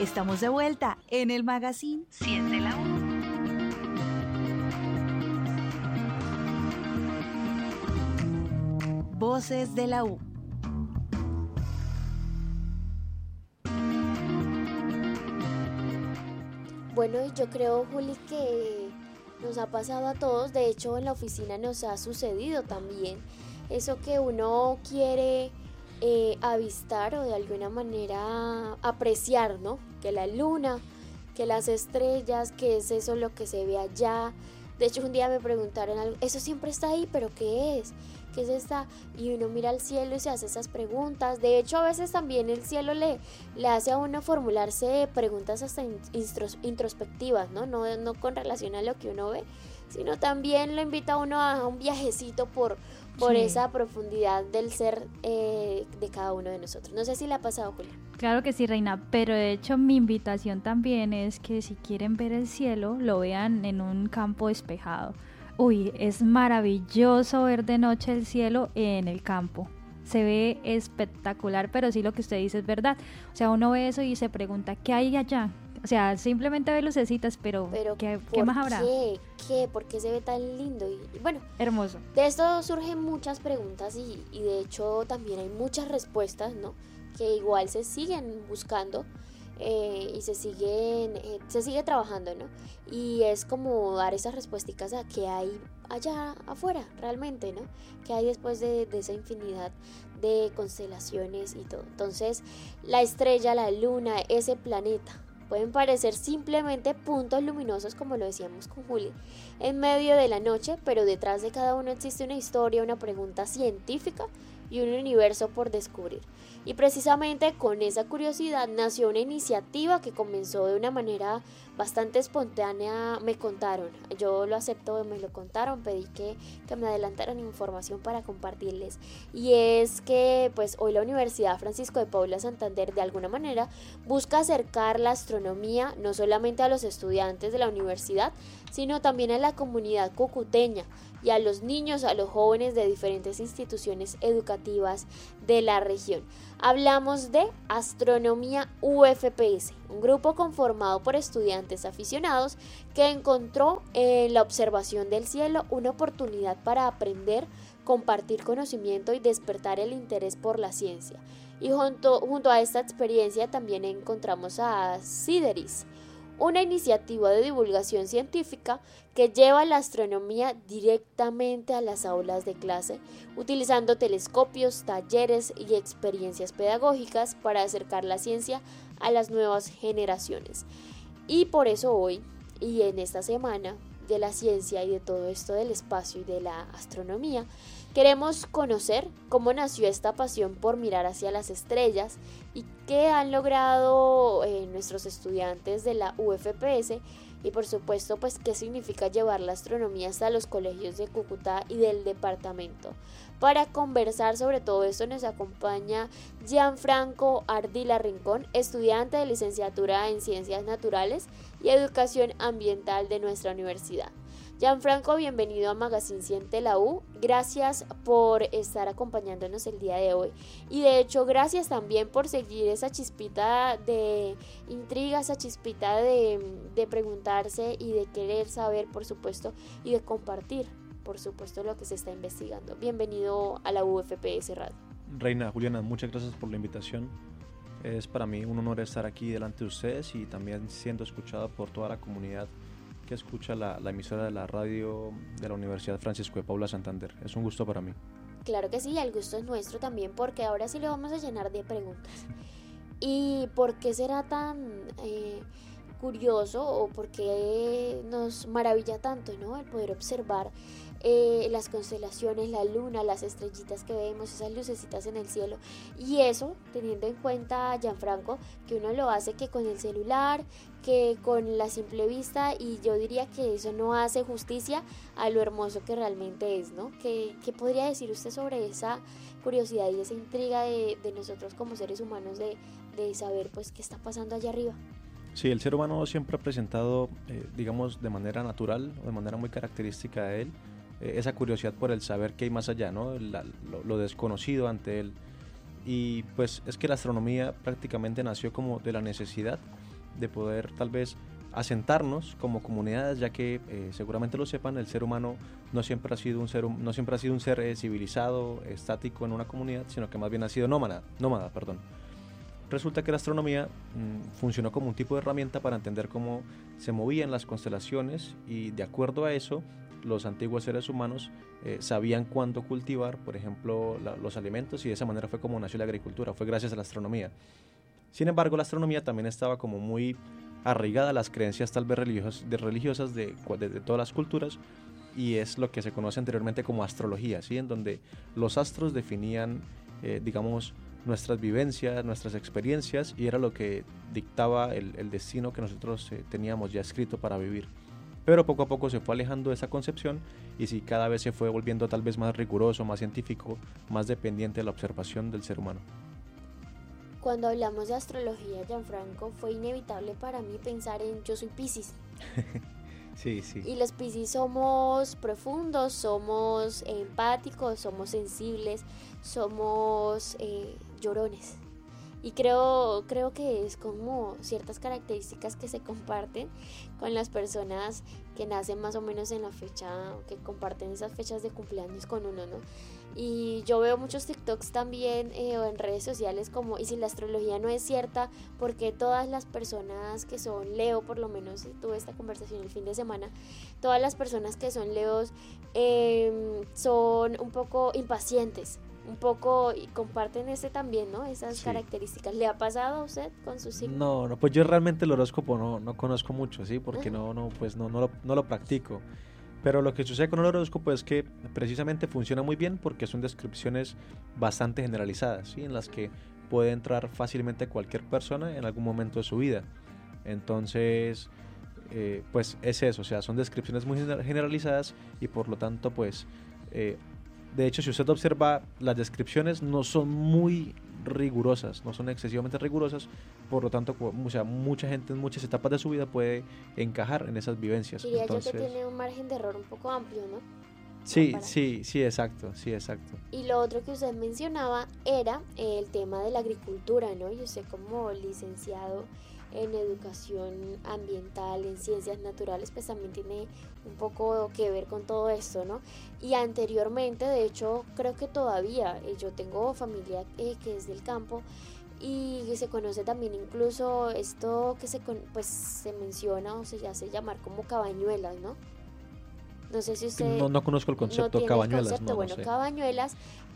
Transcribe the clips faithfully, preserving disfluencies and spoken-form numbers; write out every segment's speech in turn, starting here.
Estamos de vuelta en el magazine Si es de la U. Voces de la U. Bueno, yo creo, Juli, que nos ha pasado a todos, de hecho en la oficina nos ha sucedido también, eso que uno quiere eh, avistar o de alguna manera apreciar, ¿no? Que la luna, que las estrellas, que es eso lo que se ve allá. De hecho un día me preguntaron algo, eso siempre está ahí, pero ¿qué es? ¿Qué es esta? Y uno mira al cielo y se hace esas preguntas. De hecho a veces también el cielo le, le hace a uno formularse preguntas hasta introspectivas, ¿no? No, no con relación a lo que uno ve, sino también lo invita a uno a un viajecito por, por sí. esa profundidad del ser eh, de cada uno de nosotros. No sé si le ha pasado, Julia. Claro que sí, Reina, pero de hecho mi invitación también es que si quieren ver el cielo, lo vean en un campo despejado. Uy, es maravilloso ver de noche el cielo en el campo. Se ve espectacular, pero sí lo que usted dice es verdad. O sea, uno ve eso y se pregunta, ¿qué hay allá? O sea, simplemente ve lucecitas, pero, pero ¿qué, ¿qué más habrá? ¿Qué? ¿Qué? ¿Por qué se ve tan lindo? Y, y bueno, hermoso. De esto surgen muchas preguntas y, y de hecho también hay muchas respuestas, ¿no? Que igual se siguen buscando. Eh, y se siguen eh, se sigue trabajando, ¿no? Y es como dar esas respuestas a qué hay allá afuera realmente, ¿no? Qué hay después de, de esa infinidad de constelaciones y todo. Entonces, la estrella, la luna, ese planeta pueden parecer simplemente puntos luminosos, como lo decíamos con Juli, en medio de la noche, pero detrás de cada uno existe una historia, una pregunta científica y un universo por descubrir. Y precisamente con esa curiosidad nació una iniciativa que comenzó de una manera bastante espontánea, me contaron, yo lo acepto, me lo contaron, pedí que, que me adelantaran información para compartirles. Y es que pues hoy la Universidad Francisco de Paula Santander de alguna manera busca acercar la astronomía no solamente a los estudiantes de la universidad, sino también a la comunidad cucuteña y a los niños, a los jóvenes de diferentes instituciones educativas de la región. Hablamos de Astronomía U F P S, un grupo conformado por estudiantes aficionados que encontró en la observación del cielo una oportunidad para aprender, compartir conocimiento y despertar el interés por la ciencia. Y junto, junto a esta experiencia también encontramos a Sideris, una iniciativa de divulgación científica que lleva la astronomía directamente a las aulas de clase, utilizando telescopios, talleres y experiencias pedagógicas para acercar la ciencia a las nuevas generaciones. Y por eso hoy, y en esta semana de la ciencia y de todo esto del espacio y de la astronomía, queremos conocer cómo nació esta pasión por mirar hacia las estrellas y qué han logrado eh, nuestros estudiantes de la U F P S y por supuesto pues qué significa llevar la astronomía hasta los colegios de Cúcuta y del departamento. Para conversar sobre todo esto nos acompaña Gianfranco Ardila Rincón, estudiante de licenciatura en Ciencias Naturales y Educación Ambiental de nuestra universidad. Gianfranco, bienvenido a Magazine Siente la U, gracias por estar acompañándonos el día de hoy y de hecho gracias también por seguir esa chispita de intriga, esa chispita de, de preguntarse y de querer saber por supuesto y de compartir por supuesto lo que se está investigando. Bienvenido a la U F P S Radio. Reina, Juliana, muchas gracias por la invitación. Es para mí un honor estar aquí delante de ustedes y también siendo escuchado por toda la comunidad que escucha la, la emisora de la radio de la Universidad Francisco de Paula Santander. Es un gusto para mí. Claro que sí, el gusto es nuestro también, porque ahora sí lo vamos a llenar de preguntas. ¿Y por qué será tan eh, curioso o por qué nos maravilla tanto, ¿no? El poder observar eh, las constelaciones, la luna, las estrellitas que vemos, esas lucecitas en el cielo, y eso teniendo en cuenta, Gianfranco, que uno lo hace que con el celular, que con la simple vista, y yo diría que eso no hace justicia a lo hermoso que realmente es, ¿no? ¿Qué, qué podría decir usted sobre esa curiosidad y esa intriga de, de nosotros como seres humanos de, de saber pues qué está pasando allá arriba? Sí, el ser humano siempre ha presentado, eh, digamos, de manera natural o de manera muy característica de él, eh, esa curiosidad por el saber qué hay más allá, ¿no? La, lo, lo desconocido ante él. Y pues es que la astronomía prácticamente nació como de la necesidad de poder tal vez asentarnos como comunidades, ya que eh, seguramente lo sepan, el ser humano no siempre ha sido un ser, no siempre ha sido un ser eh, civilizado, estático en una comunidad, sino que más bien ha sido nómada, nómada, perdón. Resulta que la astronomía mmm, funcionó como un tipo de herramienta para entender cómo se movían las constelaciones, y de acuerdo a eso, los antiguos seres humanos eh, sabían cuándo cultivar, por ejemplo, la, los alimentos, y de esa manera fue como nació la agricultura, fue gracias a la astronomía. Sin embargo, la astronomía también estaba como muy arraigada a las creencias tal vez religiosas de, religiosas de, de, de todas las culturas, y es lo que se conoce anteriormente como astrología, ¿sí? En donde los astros definían, eh, digamos, nuestras vivencias, nuestras experiencias, y era lo que dictaba el, el destino que nosotros eh, teníamos ya escrito para vivir. Pero poco a poco se fue alejando de esa concepción, y sí, cada vez se fue volviendo tal vez más riguroso, más científico, más dependiente de la observación del ser humano. Cuando hablamos de astrología, Gianfranco, fue inevitable para mí pensar en yo soy Piscis. Sí, sí. Y los Piscis somos profundos, somos empáticos, somos sensibles, somos eh, llorones. Y creo, creo que es como ciertas características que se comparten con las personas que nacen más o menos en la fecha, que comparten esas fechas de cumpleaños con uno, ¿no? Y yo veo muchos TikToks también eh, o en redes sociales como, y si la astrología no es cierta, porque todas las personas que son Leo, por lo menos tuve esta conversación el fin de semana, todas las personas que son Leos eh, son un poco impacientes, un poco, y comparten ese también, ¿no? Esas sí. características. ¿Le ha pasado a usted con su signo? No, no, pues yo realmente el horóscopo no, no conozco mucho, ¿sí? Porque uh-huh. no, no, pues no, no, lo, no lo practico. Pero lo que sucede con el horóscopo es que precisamente funciona muy bien porque son descripciones bastante generalizadas, ¿sí? En las que puede entrar fácilmente cualquier persona en algún momento de su vida. Entonces, eh, pues es eso, o sea, son descripciones muy generalizadas, y por lo tanto, pues... Eh, de hecho, si usted observa, las descripciones no son muy rigurosas, no son excesivamente rigurosas, por lo tanto, o sea, mucha gente en muchas etapas de su vida puede encajar en esas vivencias. Diría Entonces, yo que tiene un margen de error un poco amplio, ¿no? Sí, sí, sí, exacto, sí, exacto. Y lo otro que usted mencionaba era el tema de la agricultura, ¿no? Y usted como licenciado en educación ambiental, en ciencias naturales, pues también tiene un poco que ver con todo esto, ¿no? Y anteriormente, de hecho, creo que todavía, eh, yo tengo familia eh, que es del campo, y se conoce también incluso esto que se, pues, se menciona o se hace llamar como cabañuelas, ¿no? No sé si usted... No, no conozco el concepto de no cabañuelas. El concepto. No, bueno, no sé. Cabañuelas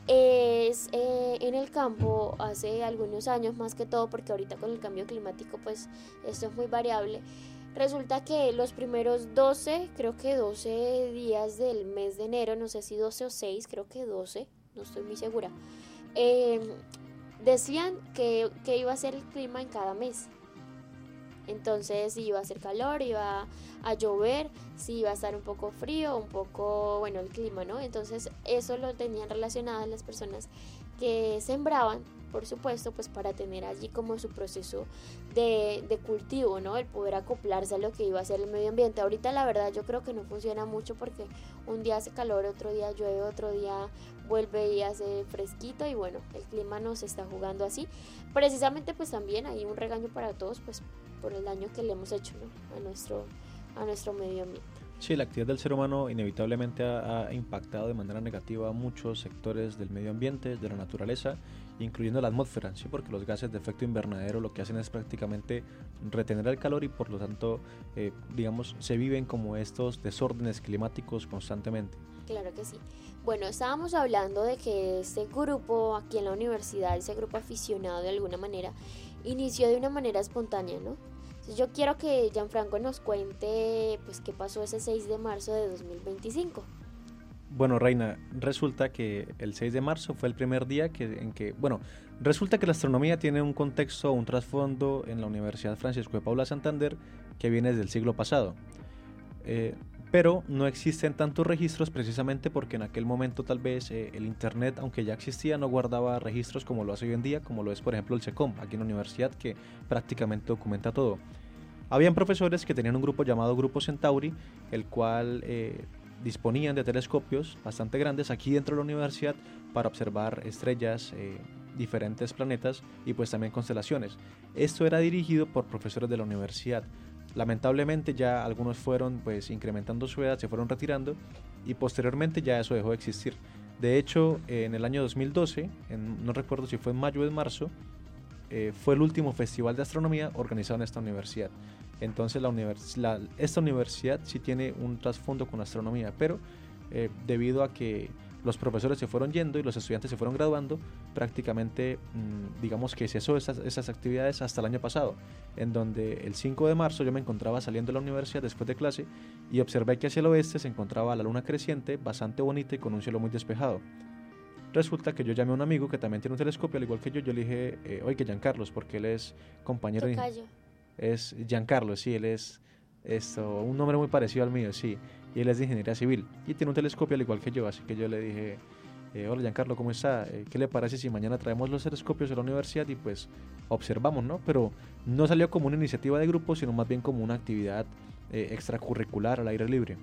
es eh, en el campo hace algunos años, más que todo porque ahorita con el cambio climático pues esto es muy variable. Resulta que los primeros doce, creo que doce días del mes de enero, no sé si doce o seis, creo que doce, no estoy muy segura, eh, decían que, que iba a ser el clima en cada mes. Entonces, si iba a hacer calor, iba a llover, si iba a estar un poco frío, un poco, bueno, el clima, ¿no? Entonces, eso lo tenían relacionadas las personas que sembraban, por supuesto, pues para tener allí como su proceso de, de cultivo, ¿no? El poder acoplarse a lo que iba a ser el medio ambiente. Ahorita, la verdad, yo creo que no funciona mucho porque un día hace calor, otro día llueve, otro día vuelve y hace fresquito, y bueno, el clima nos está jugando así. Precisamente, pues también hay un regaño para todos, pues por el daño que le hemos hecho, ¿no? a nuestro a nuestro medio ambiente. Sí, la actividad del ser humano inevitablemente ha, ha impactado de manera negativa a muchos sectores del medio ambiente, de la naturaleza, incluyendo la atmósfera, ¿sí? Porque los gases de efecto invernadero lo que hacen es prácticamente retener el calor, y por lo tanto, eh, digamos, se viven como estos desórdenes climáticos constantemente. Claro que sí. Bueno, estábamos hablando de que este grupo aquí en la universidad, ese grupo aficionado de alguna manera, inició de una manera espontánea, ¿no? Entonces yo quiero que Gianfranco nos cuente pues qué pasó ese seis de marzo de dos mil veinticinco. Bueno, Reina, resulta que el seis de marzo fue el primer día que, en que, bueno, resulta que la astronomía tiene un contexto, un trasfondo en la Universidad Francisco de Paula Santander que viene desde el siglo pasado. Eh, pero no existen tantos registros precisamente porque en aquel momento tal vez eh, el internet, aunque ya existía, no guardaba registros como lo hace hoy en día, como lo es por ejemplo el SECOM, aquí en la universidad, que prácticamente documenta todo. Habían profesores que tenían un grupo llamado Grupo Centauri, el cual eh, disponían de telescopios bastante grandes aquí dentro de la universidad para observar estrellas eh, diferentes planetas y pues también constelaciones. Esto era dirigido por profesores de la universidad. Lamentablemente ya algunos fueron pues incrementando su edad, se fueron retirando y posteriormente ya eso dejó de existir. De hecho, en el año dos mil doce, en, no recuerdo si fue en mayo o en marzo, eh, fue el último festival de astronomía organizado en esta universidad. Entonces la univers la, esta universidad sí tiene un trasfondo con astronomía, pero eh, debido a que los profesores se fueron yendo y los estudiantes se fueron graduando, prácticamente mmm, digamos que cesó esas, esas actividades hasta el año pasado, en donde el cinco de marzo yo me encontraba saliendo de la universidad después de clase y observé que hacia el oeste se encontraba la luna creciente, bastante bonita y con un cielo muy despejado. Resulta que yo llamé a un amigo que también tiene un telescopio, al igual que yo, yo le dije, eh, oye, Giancarlos, porque él es compañero de... Es Giancarlo, sí, él es esto, un nombre muy parecido al mío, sí, y él es de ingeniería civil y tiene un telescopio al igual que yo, así que yo le dije, eh, hola Giancarlo, ¿cómo está? Eh, ¿Qué le parece si mañana traemos los telescopios a la universidad y pues observamos, ¿no? Pero no salió como una iniciativa de grupo, sino más bien como una actividad eh, extracurricular al aire libre.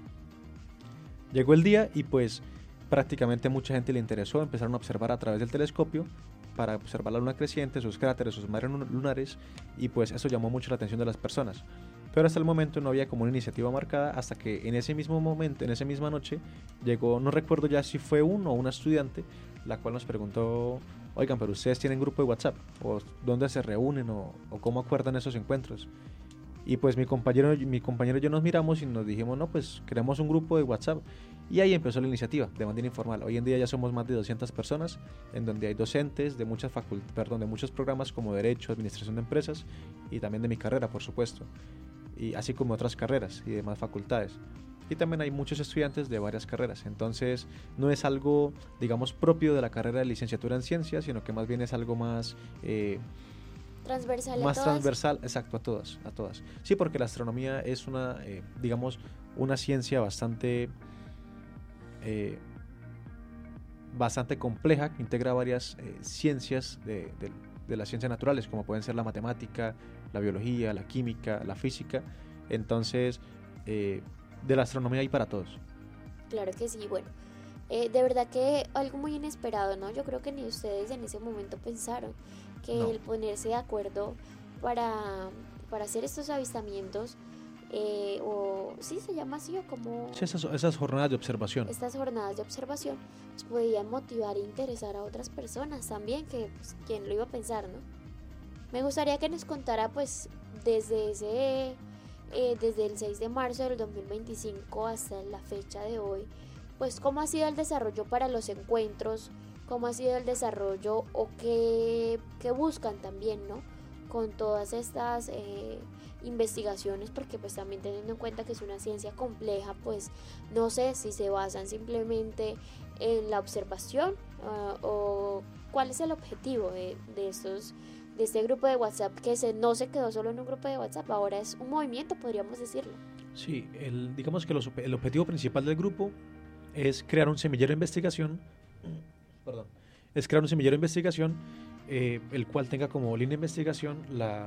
Llegó el día y pues prácticamente mucha gente le interesó, empezaron a observar a través del telescopio para observar la luna creciente, sus cráteres, sus mares lunares, y pues eso llamó mucho la atención de las personas. Pero hasta el momento no había como una iniciativa marcada, hasta que en ese mismo momento, en esa misma noche, llegó, no recuerdo ya si fue uno o una estudiante, la cual nos preguntó, oigan, pero ustedes tienen grupo de WhatsApp, o dónde se reúnen, o, o cómo acuerdan esos encuentros. Y pues mi compañero, mi compañero y yo nos miramos y nos dijimos, no, pues creamos un grupo de WhatsApp. Y ahí empezó la iniciativa de manera informal. Hoy en día ya somos más de doscientas personas, en donde hay docentes de muchas facult perdón, de muchos programas como Derecho, Administración de Empresas y también de mi carrera, por supuesto, y así como otras carreras y demás facultades. Y también hay muchos estudiantes de varias carreras. Entonces no es algo, digamos, propio de la carrera de licenciatura en ciencias, sino que más bien es algo más... Eh, transversal más a transversal, exacto, a todas, a todas. Sí, porque la astronomía es una, eh, digamos, una ciencia bastante... Eh, bastante compleja, que integra varias eh, ciencias de, de, de las ciencias naturales, como pueden ser la matemática, la biología, la química, la física. Entonces, eh, de la astronomía hay para todos. Claro que sí, bueno, eh, de verdad que algo muy inesperado, ¿no? Yo creo que ni ustedes en ese momento pensaron que no. El ponerse de acuerdo para, para hacer estos avistamientos, Eh, o sí se llama así o como sí, esas, esas jornadas de observación estas jornadas de observación pues, podían motivar e interesar a otras personas también, que pues, quién lo iba a pensar, ¿no? Me gustaría que nos contara pues desde ese eh, desde el seis de marzo del dos mil veinticinco hasta la fecha de hoy, pues cómo ha sido el desarrollo para los encuentros, cómo ha sido el desarrollo o qué, qué buscan también, ¿no? Con todas estas eh, investigaciones, porque pues también teniendo en cuenta que es una ciencia compleja, pues no sé si se basan simplemente en la observación uh, o cuál es el objetivo de, de estos de este grupo de WhatsApp, que se, no se quedó solo en un grupo de WhatsApp, ahora es un movimiento, podríamos decirlo. Sí, el, digamos que los, el objetivo principal del grupo es crear un semillero de investigación, perdón, es crear un semillero de investigación eh, el cual tenga como línea de investigación la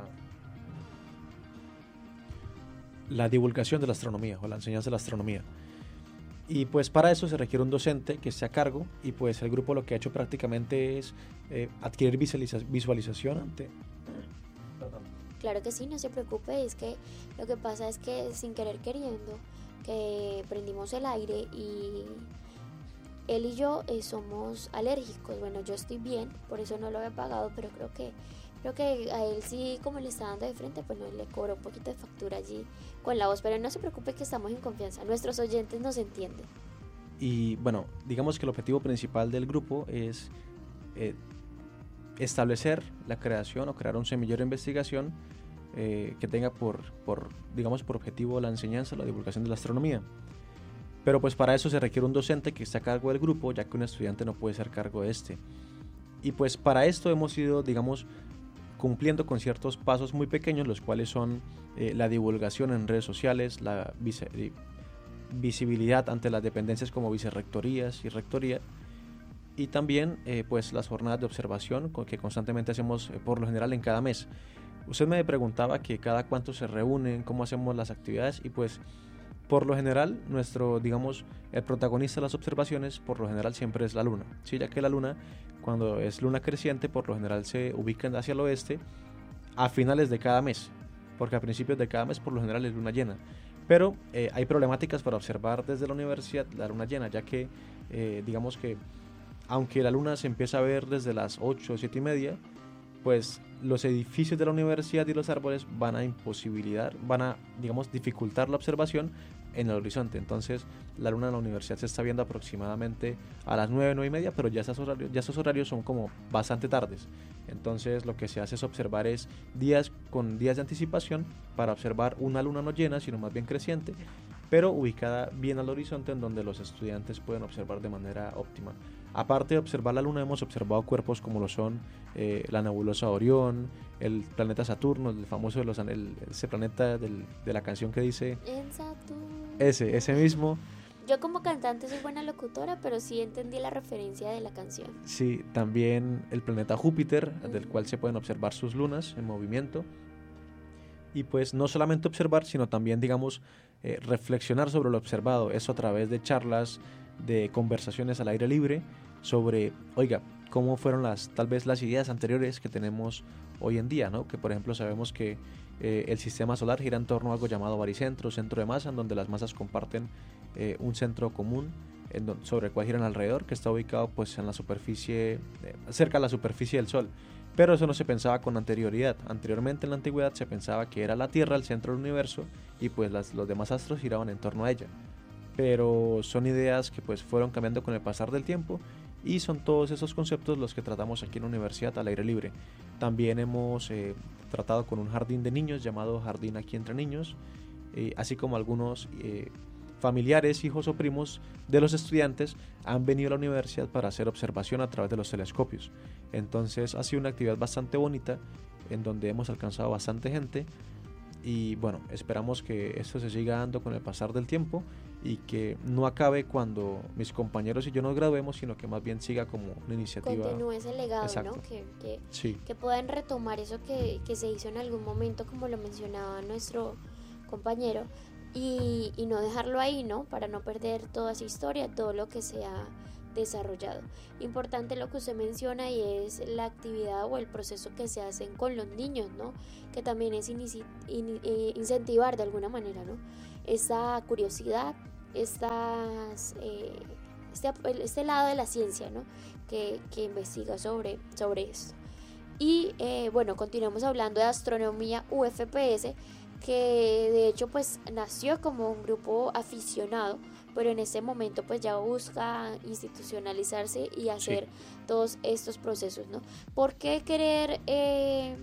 la divulgación de la astronomía o la enseñanza de la astronomía. Y pues para eso se requiere un docente que esté a cargo, y pues el grupo lo que ha hecho prácticamente es eh, adquirir visualiza visualización ante... Perdón. Claro que sí, no se preocupe, es que lo que pasa es que sin querer queriendo que prendimos el aire y él y yo eh, somos alérgicos. Bueno, yo estoy bien, por eso no lo he apagado, pero creo que Creo que a él sí, como le está dando de frente, pues no, le cobró un poquito de factura allí con la voz, pero no se preocupe que estamos en confianza, nuestros oyentes nos entienden. Y bueno, digamos que el objetivo principal del grupo es eh, establecer la creación o crear un semillero de investigación eh, que tenga por, por, digamos, por objetivo la enseñanza, la divulgación de la astronomía. Pero pues para eso se requiere un docente que esté a cargo del grupo, ya que un estudiante no puede ser a cargo de este. Y pues para esto hemos ido, digamos, cumpliendo con ciertos pasos muy pequeños, los cuales son eh, la divulgación en redes sociales, la vice, eh, visibilidad ante las dependencias como vicerrectorías y rectoría, y también eh, pues las jornadas de observación que constantemente hacemos eh, por lo general en cada mes. Usted me preguntaba que cada cuánto se reúnen, cómo hacemos las actividades, y pues por lo general, nuestro, digamos, el protagonista de las observaciones, por lo general siempre es la luna, ¿sí? Ya que la luna, cuando es luna creciente, por lo general se ubica hacia el oeste a finales de cada mes, porque a principios de cada mes por lo general es luna llena. Pero eh, hay problemáticas para observar desde la universidad la luna llena, ya que eh, digamos que aunque la luna se empieza a ver desde las ocho o siete y media, pues los edificios de la universidad y los árboles van a imposibilitar, van a, digamos, dificultar la observación en el horizonte. Entonces la luna en la universidad se está viendo aproximadamente a las nueve, nueve y media, pero ya esos horarios, ya esos horarios son como bastante tardes. Entonces lo que se hace es observar es días con días de anticipación para observar una luna no llena, sino más bien creciente, pero ubicada bien al horizonte, en donde los estudiantes pueden observar de manera óptima. Aparte de observar la luna, hemos observado cuerpos como lo son eh, la nebulosa Orión, el planeta Saturno, el famoso de los, el, ese planeta del, de la canción que dice En Saturno. Ese, ese mismo. Yo como cantante soy buena locutora, pero sí entendí la referencia de la canción. Sí, también el planeta Júpiter, uh-huh. del cual se pueden observar sus lunas en movimiento. Y pues no solamente observar, sino también, digamos, eh, reflexionar sobre lo observado. Eso a través de charlas, de conversaciones al aire libre sobre, oiga, cómo fueron las, tal vez las ideas anteriores que tenemos hoy en día, ¿no? Que por ejemplo sabemos que eh, el sistema solar gira en torno a algo llamado baricentro, centro de masa, en donde las masas comparten eh, un centro común en don, sobre el cual giran alrededor, que está ubicado pues en la superficie, eh, cerca de la superficie del Sol. Pero eso no se pensaba con anterioridad. Anteriormente en la antigüedad se pensaba que era la Tierra el centro del universo y pues las, los demás astros giraban en torno a ella. Pero son ideas que pues fueron cambiando con el pasar del tiempo y son todos esos conceptos los que tratamos aquí en la universidad al aire libre. También hemos eh, tratado con un jardín de niños llamado Jardín Aquí Entre Niños, eh, así como algunos eh, familiares, hijos o primos de los estudiantes han venido a la universidad para hacer observación a través de los telescopios. Entonces ha sido una actividad bastante bonita en donde hemos alcanzado bastante gente y bueno, esperamos que esto se siga dando con el pasar del tiempo y que no acabe cuando mis compañeros y yo nos graduemos, sino que más bien siga como una iniciativa. Continúe ese legado, exacto. ¿no? Que, que, sí. que puedan retomar eso que, que se hizo en algún momento, como lo mencionaba nuestro compañero, y, y no dejarlo ahí, ¿no? Para no perder toda esa historia, todo lo que se ha desarrollado. Importante lo que usted menciona y es la actividad o el proceso que se hacen con los niños, ¿no? Que también es inici- in, eh, incentivar de alguna manera, ¿no? Esa curiosidad, estas, eh, este, este lado de la ciencia, ¿no? que, que investiga sobre, sobre esto. Y eh, bueno, continuamos hablando de Astronomía U F P S, que de hecho pues nació como un grupo aficionado, pero en este momento pues ya busca institucionalizarse y hacer sí. todos estos procesos, ¿no? ¿Por qué querer eh,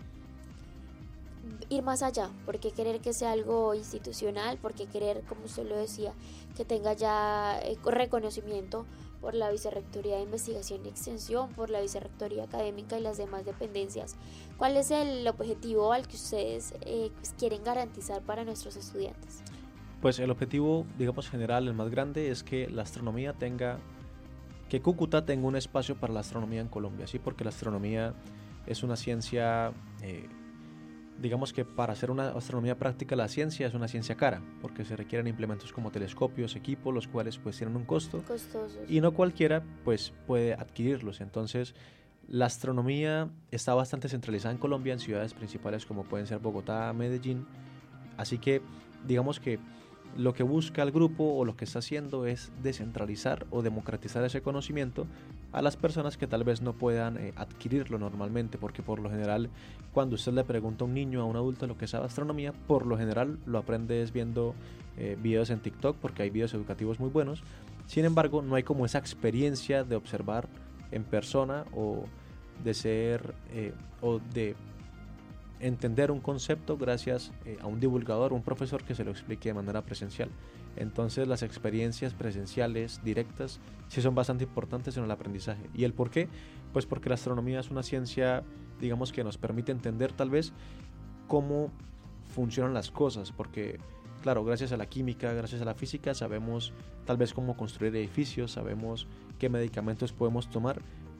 ir más allá? ¿Por qué querer que sea algo institucional? ¿Por qué querer, como usted lo decía, que tenga ya eh, reconocimiento por la Vicerrectoría de Investigación y Extensión, por la Vicerrectoría Académica y las demás dependencias? ¿Cuál es el objetivo al que ustedes eh, quieren garantizar para nuestros estudiantes? Pues el objetivo, digamos general, el más grande, es que la astronomía tenga, que Cúcuta tenga un espacio para la astronomía en Colombia, ¿sí? Porque la astronomía es una ciencia, eh, digamos que para hacer una astronomía práctica la ciencia es una ciencia cara, porque se requieren implementos como telescopios, equipos, los cuales pues tienen un costo. Costosos. Y no cualquiera pues puede adquirirlos. Entonces la astronomía está bastante centralizada en Colombia, en ciudades principales como pueden ser Bogotá, Medellín, así que digamos que lo que busca el grupo o lo que está haciendo es descentralizar o democratizar ese conocimiento a las personas que tal vez no puedan eh, adquirirlo normalmente, porque por lo general cuando usted le pregunta a un niño, a un adulto lo que sabe astronomía, por lo general lo aprende es viendo eh, videos en TikTok, porque hay videos educativos muy buenos. Sin embargo, no hay como esa experiencia de observar en persona o de ser eh, o de entender un concepto gracias eh, a un divulgador, un profesor que se lo explique de manera presencial. Entonces las experiencias presenciales directas sí son bastante importantes en el aprendizaje. ¿Y el por qué? Pues porque la astronomía es una ciencia, digamos, que nos permite entender tal vez cómo funcionan las cosas, porque claro, gracias a la química, gracias a la física sabemos tal vez cómo construir edificios, sabemos qué medicamentos podemos tomar,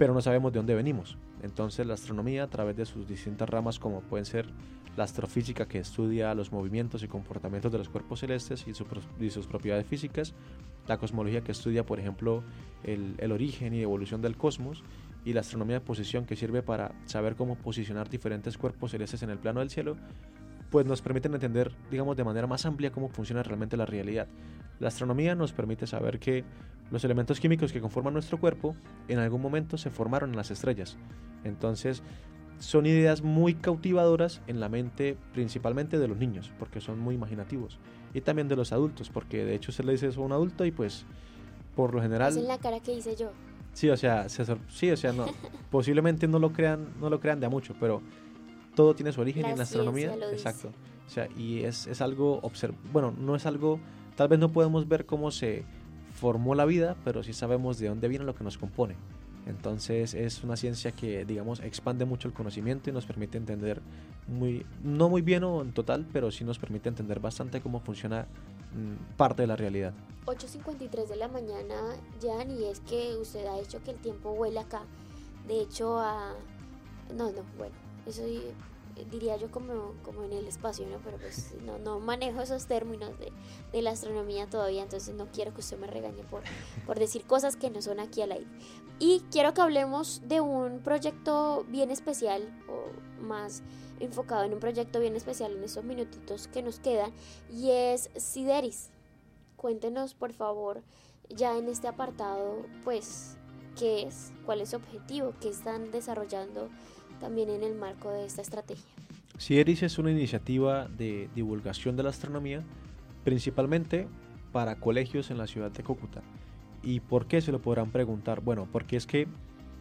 pero no sabemos de dónde venimos. Entonces la astronomía, a través de sus distintas ramas, como pueden ser la astrofísica, que estudia los movimientos y comportamientos de los cuerpos celestes y, su, y sus propiedades físicas, la cosmología, que estudia, por ejemplo, el, el origen y evolución del cosmos, y la astronomía de posición, que sirve para saber cómo posicionar diferentes cuerpos celestes en el plano del cielo, pues nos permiten entender, digamos, de manera más amplia cómo funciona realmente la realidad. La astronomía nos permite saber que los elementos químicos que conforman nuestro cuerpo en algún momento se formaron en las estrellas. Entonces, son ideas muy cautivadoras en la mente, principalmente de los niños, porque son muy imaginativos, y también de los adultos, porque de hecho se le dice eso a un adulto y pues por lo general... Es en la cara que hice yo. Sí, o sea, se, sí, o sea, no, posiblemente no lo crean, no lo crean de a mucho, pero todo tiene su origen la en la astronomía, lo exacto. Dice. O sea, y es, es algo observ bueno, no es algo, tal vez no podemos ver cómo se formó la vida, pero sí sabemos de dónde viene lo que nos compone. Entonces es una ciencia que, digamos, expande mucho el conocimiento y nos permite entender muy, no muy bien o en total, pero sí nos permite entender bastante cómo funciona mmm, parte de la realidad. ocho cincuenta y tres de la mañana, Jan, y es que usted ha hecho que el tiempo vuele acá. De hecho, a... No, no, bueno, eso diría yo como, como en el espacio, ¿no? Pero pues no, no manejo esos términos de, de la astronomía todavía, entonces no quiero que usted me regañe por, por decir cosas que no son aquí al aire. Y quiero que hablemos de un proyecto bien especial, o más enfocado en un proyecto bien especial en estos minutitos que nos quedan, y es Sideris. Cuéntenos, por favor, ya en este apartado, pues, qué es, cuál es su objetivo, qué están desarrollando también en el marco de esta estrategia. Sideris es una iniciativa de divulgación de la astronomía, principalmente para colegios en la ciudad de Cúcuta. ¿Y por qué? Se lo podrán preguntar. Bueno, porque es que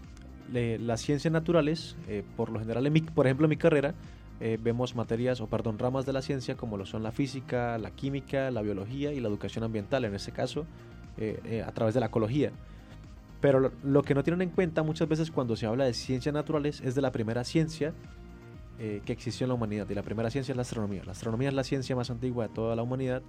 le, las ciencias naturales, eh, por lo general, en mi, por ejemplo, en mi carrera, eh, vemos materias, o perdón, ramas de la ciencia como lo son la física, la química, la biología y la educación ambiental, en este caso, eh, eh, a través de la ecología. Pero lo, lo que no tienen en cuenta muchas veces cuando se habla de ciencias naturales es de la primera ciencia eh, que existió en la humanidad, y la primera ciencia es la astronomía. La astronomía es la ciencia más antigua de toda la humanidad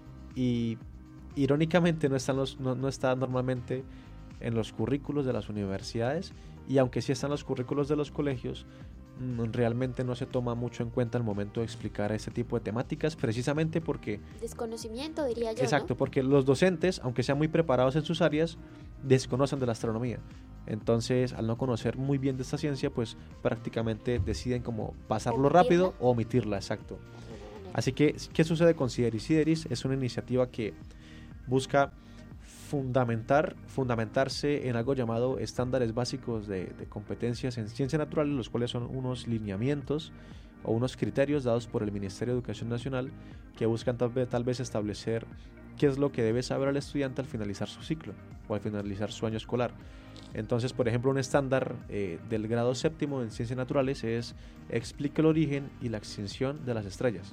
y irónicamente no, están los, no, no está normalmente en los currículos de las universidades, y aunque sí están los currículos de los colegios, realmente no se toma mucho en cuenta al momento de explicar ese tipo de temáticas, precisamente porque... Desconocimiento, diría yo, Exacto, ¿no? Porque los docentes, aunque sean muy preparados en sus áreas, desconocen de la astronomía. Entonces, al no conocer muy bien de esta ciencia, pues prácticamente deciden como pasarlo ¿Omitirla? rápido o omitirla, exacto. Así que, ¿qué sucede con Sideris? Sideris es una iniciativa que busca fundamentar, fundamentarse en algo llamado estándares básicos de, de competencias en ciencias naturales, los cuales son unos lineamientos o unos criterios dados por el Ministerio de Educación Nacional que buscan tal vez, tal vez establecer qué es lo que debe saber el estudiante al finalizar su ciclo o al finalizar su año escolar. Entonces, por ejemplo, un estándar eh, del grado séptimo en ciencias naturales es explica el origen y la extinción de las estrellas.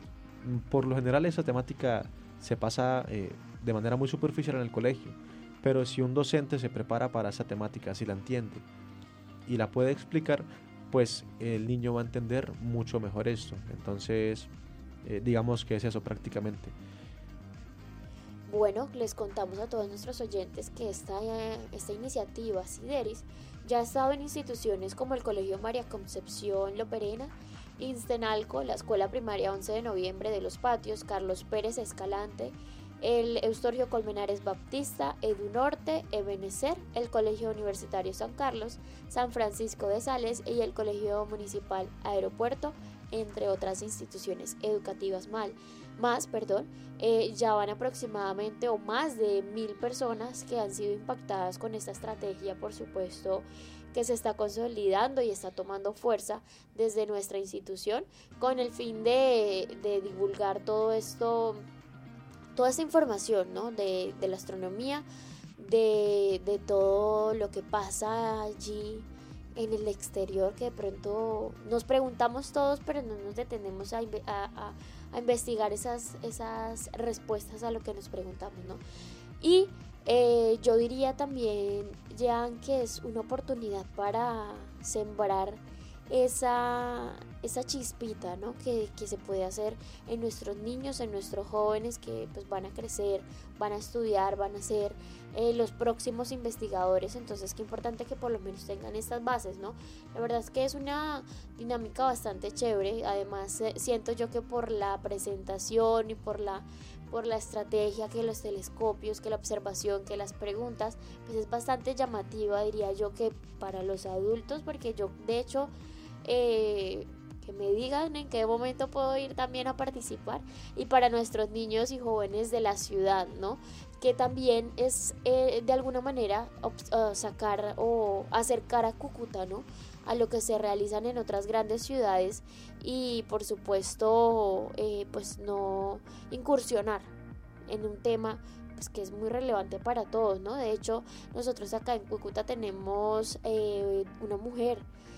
Por lo general esa temática se pasa eh, de manera muy superficial en el colegio, pero si un docente se prepara para esa temática, si la entiende y la puede explicar, pues el niño va a entender mucho mejor esto. Entonces, eh, digamos que es eso prácticamente. Bueno, les contamos a todos nuestros oyentes que esta, esta iniciativa Sideris ya ha estado en instituciones como el Colegio María Concepción Loperena, Instenalco, la Escuela Primaria once de noviembre de Los Patios, Carlos Pérez Escalante, el Eustorgio Colmenares Baptista, EduNorte, Ebenecer, el Colegio Universitario San Carlos, San Francisco de Sales y el Colegio Municipal Aeropuerto, entre otras instituciones educativas mal, más, perdón, eh, ya van aproximadamente o más de mil personas que han sido impactadas con esta estrategia, por supuesto, que se está consolidando y está tomando fuerza desde nuestra institución con el fin de, de divulgar todo esto, toda esta información, ¿no? de, de la astronomía, de, de todo lo que pasa allí en el exterior, que de pronto nos preguntamos todos, pero no nos detenemos a, a, a, a investigar esas, esas respuestas a lo que nos preguntamos, ¿no? Y eh, yo diría también, Jan, que es una oportunidad para sembrar esa, esa chispita, ¿no? que, que se puede hacer en nuestros niños, en nuestros jóvenes que pues van a crecer, van a estudiar, van a ser eh, los próximos investigadores. Entonces qué importante que por lo menos tengan estas bases, ¿no? La verdad es que es una dinámica bastante chévere. Además eh, siento yo que por la presentación y por la por la estrategia, que los telescopios, que la observación, que las preguntas, pues es bastante llamativa, diría yo, que para los adultos, porque yo de hecho eh, que me digan en qué momento puedo ir también a participar, y para nuestros niños y jóvenes de la ciudad, ¿no? Que también es eh, de alguna manera uh, sacar o acercar a Cúcuta, ¿no? A lo que se realizan en otras grandes ciudades, y por supuesto eh, pues no incursionar en un tema pues que es muy relevante para todos, ¿no? De hecho, nosotros acá en Cúcuta tenemos eh, una mujer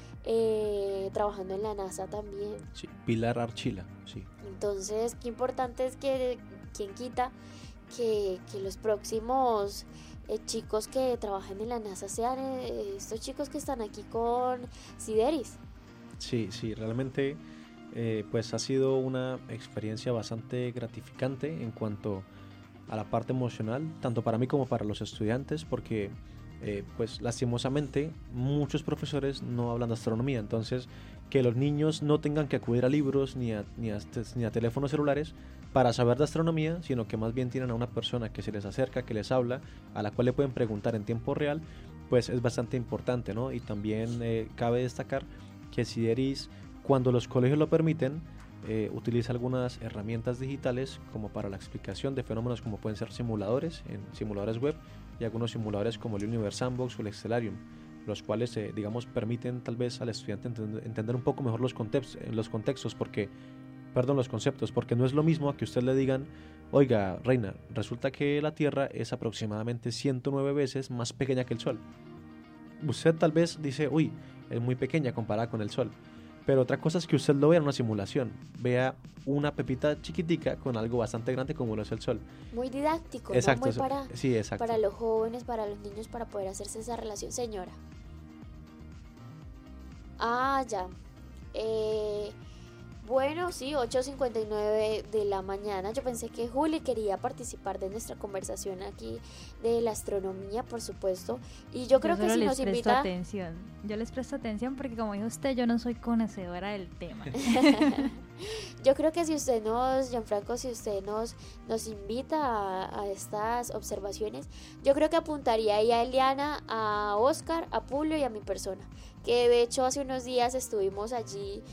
eh, trabajando en la NASA también. Sí, Pilar Archila, sí. Entonces, qué importante es que quien quita que, que los próximos eh, chicos que trabajan en la NASA sean eh, estos chicos que están aquí con Sideris. Sí, sí, realmente eh, pues ha sido una experiencia bastante gratificante en cuanto a la parte emocional, tanto para mí como para los estudiantes, porque eh, pues lastimosamente muchos profesores no hablan de astronomía, entonces que los niños no tengan que acudir a libros ni a, ni a, ni a teléfonos celulares para saber de astronomía, sino que más bien tienen a una persona que se les acerca, que les habla, a la cual le pueden preguntar en tiempo real, pues es bastante importante, ¿no? Y también eh, cabe destacar que Sideris, cuando los colegios lo permiten, eh, utiliza algunas herramientas digitales como para la explicación de fenómenos como pueden ser simuladores, en simuladores web, y algunos simuladores como el Universe Sandbox o el Stellarium, los cuales eh, digamos permiten tal vez al estudiante entender, entender un poco mejor los contextos, los contextos porque, perdón, los conceptos, porque no es lo mismo a que usted le digan, oiga, Reina, resulta que la Tierra es aproximadamente ciento nueve veces más pequeña que el Sol. Usted tal vez dice, uy, es muy pequeña comparada con el Sol. Pero otra cosa es que usted lo vea en una simulación, vea una pepita chiquitica con algo bastante grande como lo es el Sol. Muy didáctico, exacto, ¿no? Muy para, sí, exacto. para los jóvenes, para los niños, para poder hacerse esa relación. Señora. Ah, ya. Eh... Bueno, sí, ocho cincuenta y nueve de la mañana. Yo pensé que Juli quería participar de nuestra conversación aquí de la astronomía, por supuesto. Y yo creo yo que si les nos presto invita... atención. Yo les presto atención porque, como dijo usted, yo no soy conocedora del tema. Yo creo que si usted nos, Gianfranco, si usted nos, nos invita a, a estas observaciones, yo creo que apuntaría ahí a Eliana, a Oscar, a Pulio y a mi persona. Que de hecho hace unos días estuvimos allí...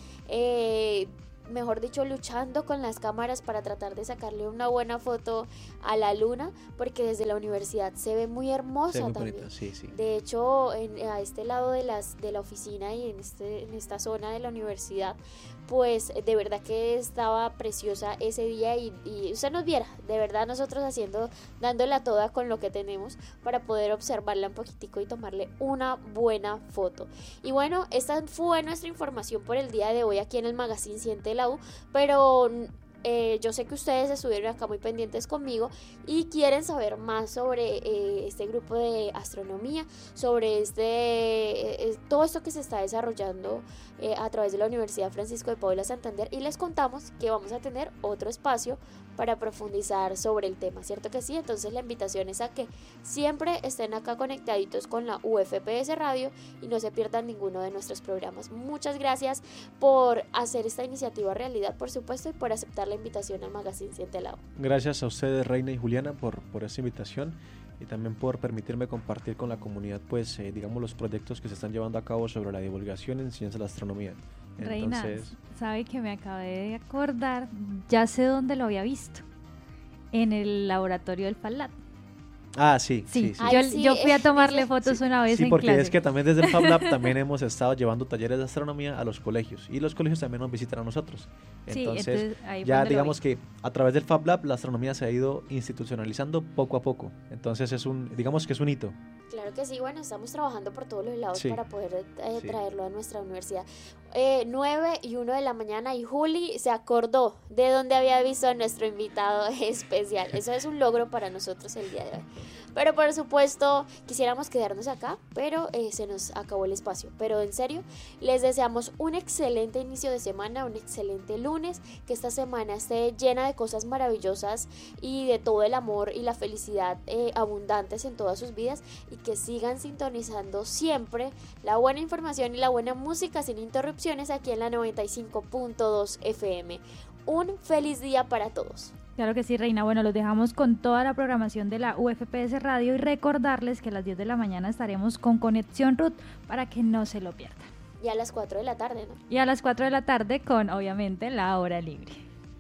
Eh, mejor dicho, luchando con las cámaras para tratar de sacarle una buena foto a la luna, porque desde la universidad se ve muy hermosa, muy también bonita, sí, sí. De hecho, en, a este lado de las de la oficina y en este en esta zona de la universidad, pues de verdad que estaba preciosa ese día, y, y usted nos viera, de verdad nosotros haciendo, dándola toda con lo que tenemos para poder observarla un poquitico y tomarle una buena foto. Y bueno, esta fue nuestra información por el día de hoy aquí en el Magazine Siente la U, pero eh, yo sé que ustedes estuvieron acá muy pendientes conmigo y quieren saber más sobre eh, este grupo de astronomía, sobre este eh, todo esto que se está desarrollando eh, a través de la Universidad Francisco de Paula Santander, y les contamos que vamos a tener otro espacio para profundizar sobre el tema, ¿cierto que sí? Entonces la invitación es a que siempre estén acá conectaditos con la U F P S Radio y no se pierdan ninguno de nuestros programas. Muchas gracias por hacer esta iniciativa realidad, por supuesto, y por aceptar la invitación al Magazine Siente la U. Gracias a ustedes, Reina y Juliana, por, por esta invitación, y también por permitirme compartir con la comunidad, pues, eh, digamos, los proyectos que se están llevando a cabo sobre la divulgación en ciencia de la astronomía. Reina, Entonces, sabe que me acabé de acordar, ya sé dónde lo había visto, en el laboratorio del FabLab. Ah, sí, sí, sí. sí. Yo, Ay, sí, yo fui a tomarle sí, fotos sí, una vez sí, en porque clase. es que también desde el FabLab también hemos estado llevando talleres de astronomía a los colegios, y los colegios también nos visitan a nosotros. Sí, Entonces, entonces ahí ya fue digamos que a través del FabLab la astronomía se ha ido institucionalizando poco a poco. Entonces es un, digamos que es un hito. Claro que sí, bueno, estamos trabajando por todos los lados Sí. para poder eh, Sí. traerlo a nuestra universidad. Eh, nueve y uno de la mañana, y Juli se acordó de dónde había visto a nuestro invitado especial. Eso es un logro para nosotros el día de hoy. Pero por supuesto quisiéramos quedarnos acá, pero eh, se nos acabó el espacio. Pero en serio, les deseamos un excelente inicio de semana, un excelente lunes, que esta semana esté llena de cosas maravillosas y de todo el amor y la felicidad eh, abundantes en todas sus vidas, y que sigan sintonizando siempre la buena información y la buena música sin interrupciones aquí en la noventa y cinco punto dos F M. Un feliz día para todos. Claro que sí, Reina. Bueno, los dejamos con toda la programación de la U F P S Radio y recordarles que a las diez de la mañana estaremos con Conexión Ruth para que no se lo pierdan. Y a las cuatro de la tarde, ¿no? Y a las cuatro de la tarde con, obviamente, la hora libre.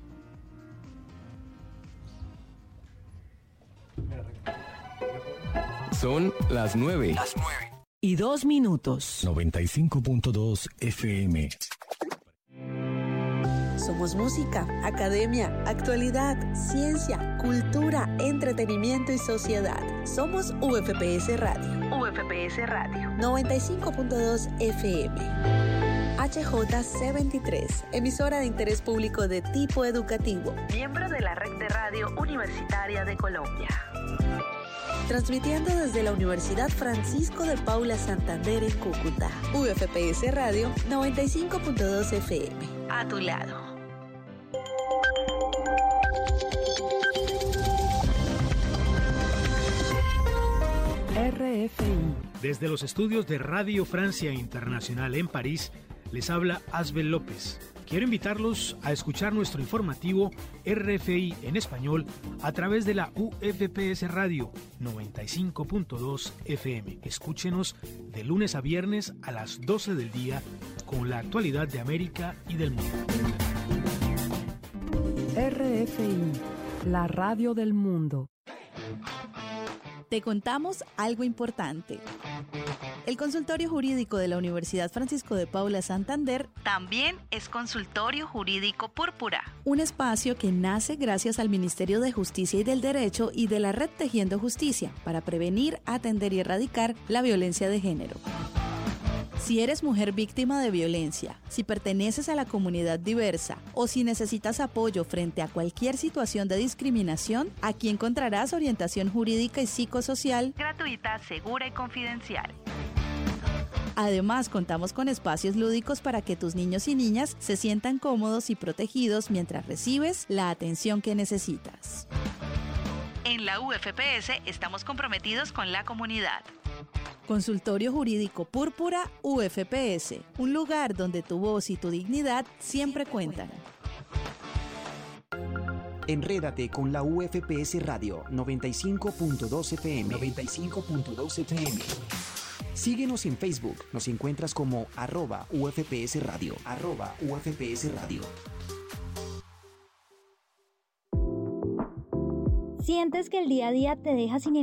Son las nueve. Las nueve. Y dos minutos. noventa y cinco punto dos F M. Somos música, academia, actualidad, ciencia, cultura, entretenimiento y sociedad. Somos U F P S Radio. U F P S Radio. noventa y cinco punto dos F M. H J C veintitrés, emisora de interés público de tipo educativo. Miembro de la Red de Radio Universitaria de Colombia. Transmitiendo desde la Universidad Francisco de Paula Santander en Cúcuta. U F P S Radio noventa y cinco punto dos F M. A tu lado. R F I. Desde los estudios de Radio Francia Internacional en París, les habla Asbel López. Quiero invitarlos a escuchar nuestro informativo R F I en español a través de la U F P S Radio noventa y cinco punto dos F M. Escúchenos de lunes a viernes a las doce del día con la actualidad de América y del mundo. R F I, la radio del mundo. Te contamos algo importante. El consultorio jurídico de la Universidad Francisco de Paula Santander también es consultorio jurídico Púrpura. Un espacio que nace gracias al Ministerio de Justicia y del Derecho y de la Red Tejiendo Justicia para prevenir, atender y erradicar la violencia de género. Si eres mujer víctima de violencia, si perteneces a la comunidad diversa o si necesitas apoyo frente a cualquier situación de discriminación, aquí encontrarás orientación jurídica y psicosocial gratuita, segura y confidencial. Además, contamos con espacios lúdicos para que tus niños y niñas se sientan cómodos y protegidos mientras recibes la atención que necesitas. En la U F P S estamos comprometidos con la comunidad. Consultorio Jurídico Púrpura U F P S, un lugar donde tu voz y tu dignidad siempre cuentan. Enrédate con la U F P S Radio noventa y cinco punto dos F M. noventa y cinco punto dos F M. Síguenos en Facebook, nos encuentras como arroba U F P S Radio, arroba U F P S Radio. ¿Sientes que el día a día te deja sin